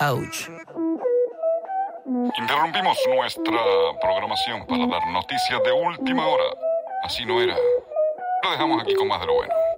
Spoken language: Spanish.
Ouch. Interrumpimos nuestra programación para dar noticias de última hora. Así no era. Lo dejamos aquí con más de lo bueno.